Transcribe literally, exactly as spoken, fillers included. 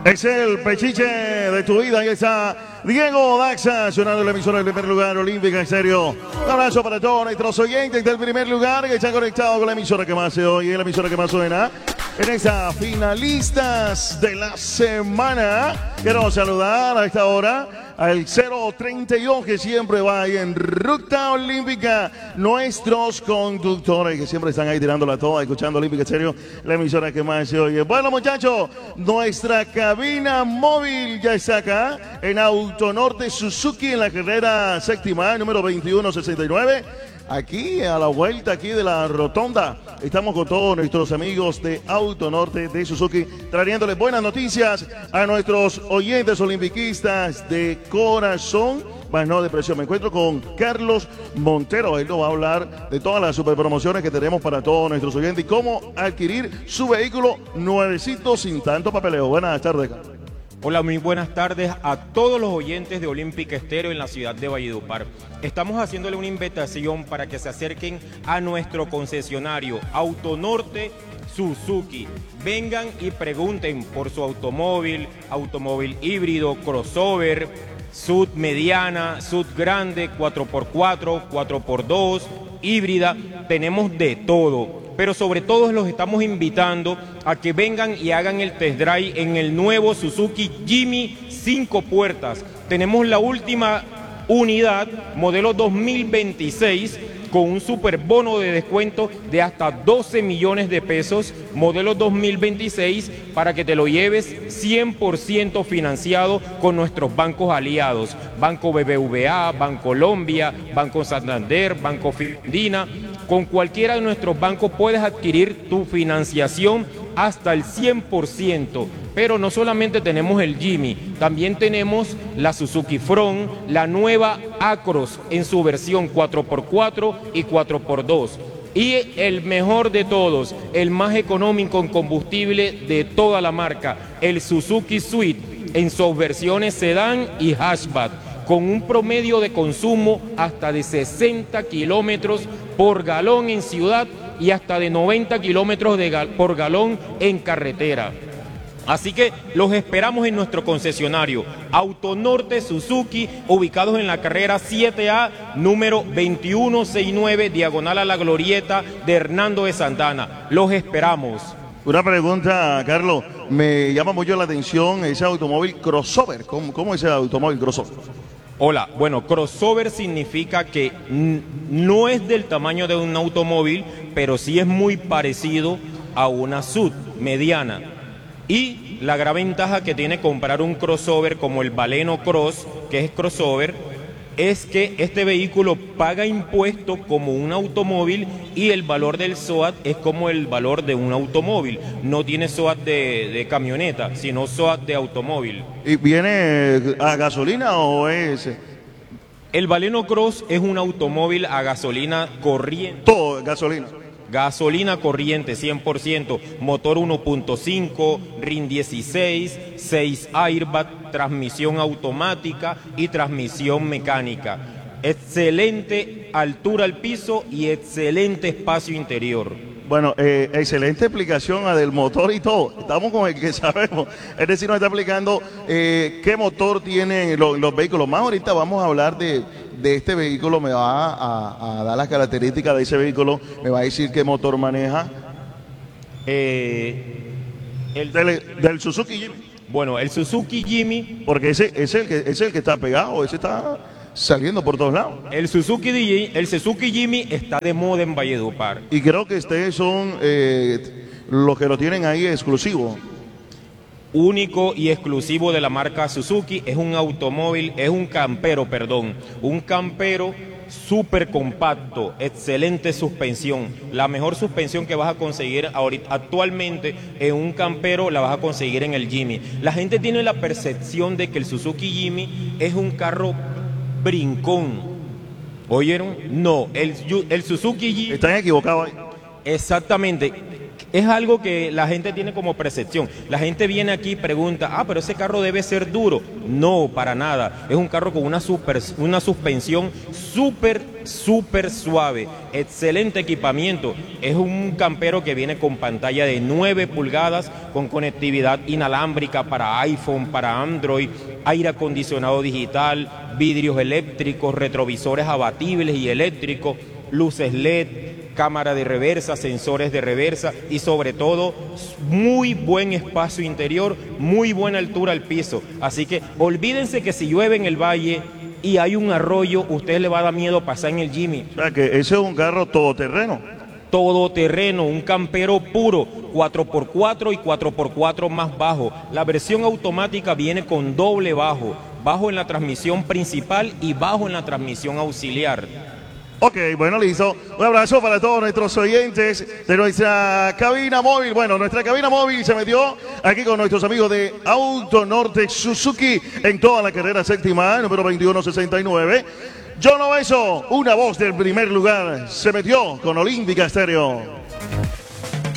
Es el pechiche de tu vida. Ahí está Diego Daxa, sonando la emisora del primer lugar olímpica. En serio, un abrazo para todos nuestros oyentes del primer lugar que están conectados con la emisora que más se oye, la emisora que más suena. En esta finalistas de la semana, quiero saludar a esta hora al cero treinta y dos que siempre va ahí en ruta olímpica, nuestros conductores que siempre están ahí tirándola toda, escuchando Olímpica, en serio, la emisora que más se oye. Bueno, muchachos, nuestra cabina móvil ya está acá en Autonorte Suzuki en la carrera séptima, número veintiuno sesenta y nueve. Aquí a la vuelta aquí de la rotonda estamos con todos nuestros amigos de Autonorte de Suzuki trayéndoles buenas noticias a nuestros oyentes olimpiquistas de corazón, más no de presión. Me encuentro con Carlos Montero, él nos va a hablar de todas las super promociones que tenemos para todos nuestros oyentes y cómo adquirir su vehículo nuevecito sin tanto papeleo. Buenas tardes, Carlos. Hola, muy buenas tardes a todos los oyentes de Olímpica Estéreo en la ciudad de Valledupar. Estamos haciéndole una invitación para que se acerquen a nuestro concesionario Autonorte Suzuki. Vengan y pregunten por su automóvil, automóvil híbrido, crossover, S U V mediana, S U V grande, cuatro por cuatro, cuatro por dos, híbrida. Tenemos de todo. Pero sobre todo los estamos invitando a que vengan y hagan el test drive en el nuevo Suzuki Jimmy cinco puertas. Tenemos la última unidad, modelo dos mil veintiséis, con un super bono de descuento de hasta doce millones de pesos, modelo dos mil veintiséis, para que te lo lleves cien por ciento financiado con nuestros bancos aliados, Banco B B V A, Bancolombia, Banco Santander, Banco Fidina. Con cualquiera de nuestros bancos puedes adquirir tu financiación hasta el cien por ciento. Pero no solamente tenemos el Jimmy, también tenemos la Suzuki Front, la nueva Acros en su versión cuatro por cuatro y cuatro por dos. Y el mejor de todos, el más económico en combustible de toda la marca, el Suzuki Swift en sus versiones sedán y hatchback, con un promedio de consumo hasta de sesenta kilómetros por galón en ciudad y hasta de noventa kilómetros de gal por galón en carretera. Así que los esperamos en nuestro concesionario Autonorte Suzuki, ubicados en la carrera siete A, número veintiuno sesenta y nueve, diagonal a la glorieta de Hernando de Santana. Los esperamos. Una pregunta, Carlos, me llama mucho la atención ese automóvil crossover. ¿Cómo, cómo es ese automóvil crossover? Hola, bueno, crossover significa que no es del tamaño de un automóvil, pero sí es muy parecido a una S U V mediana. Y la gran ventaja que tiene comprar un crossover como el Baleno Cross, que es crossover, es que este vehículo paga impuesto como un automóvil y el valor del S O A T es como el valor de un automóvil. No tiene S O A T de, de camioneta, sino S O A T de automóvil. ¿Y viene a gasolina o es...? El Baleno Cross es un automóvil a gasolina corriente. Todo gasolina. Gasolina corriente, cien por ciento, motor uno punto cinco, R I N dieciséis, seis airbag, transmisión automática y transmisión mecánica. Excelente altura al piso y excelente espacio interior. Bueno, eh, excelente explicación a del motor y todo. Estamos con el que sabemos. Es decir, nos está explicando eh, qué motor tienen los, los vehículos. Más ahorita vamos a hablar de, de este vehículo. Me va a, a dar las características de ese vehículo. Me va a decir qué motor maneja. Eh, el del, del Suzuki Jimmy. Bueno, el Suzuki Jimmy. Porque ese, ese, es el que, ese es el que está pegado. Ese está saliendo por todos lados. El Suzuki, el Suzuki Jimmy está de moda en Valledupar. Y creo que ustedes son eh, los que lo tienen ahí exclusivo. Único y exclusivo de la marca Suzuki. Es un automóvil, es un campero, perdón. Un campero súper compacto, excelente suspensión. La mejor suspensión que vas a conseguir ahorita, actualmente en un campero la vas a conseguir en el Jimmy. La gente tiene la percepción de que el Suzuki Jimmy es un carro brincón. ¿Oyeron? No, el, el Suzuki Jimmy... Están equivocados ahí. Exactamente. Es algo que la gente tiene como percepción. La gente viene aquí y pregunta, ah, pero ese carro debe ser duro. No, para nada. Es un carro con una, super, una suspensión súper, súper suave. Excelente equipamiento. Es un campero que viene con pantalla de nueve pulgadas, con conectividad inalámbrica para iPhone, para Android, aire acondicionado digital, vidrios eléctricos, retrovisores abatibles y eléctricos, luces L E D, cámara de reversa, sensores de reversa y sobre todo muy buen espacio interior, muy buena altura al piso. Así que olvídense que si llueve en el valle y hay un arroyo, a usted le va a dar miedo pasar en el Jimmy. O sea que ese es un carro todoterreno. Todoterreno, un campero puro, cuatro por cuatro y cuatro por cuatro más bajo. La versión automática viene con doble bajo, bajo en la transmisión principal y bajo en la transmisión auxiliar. Ok, bueno, listo. Un abrazo para todos nuestros oyentes de nuestra cabina móvil. Bueno, nuestra cabina móvil se metió aquí con nuestros amigos de Auto Norte Suzuki en toda la carrera séptima, número veintiuno sesenta y nueve. John Obeso, una voz del primer lugar, se metió con Olímpica Estéreo.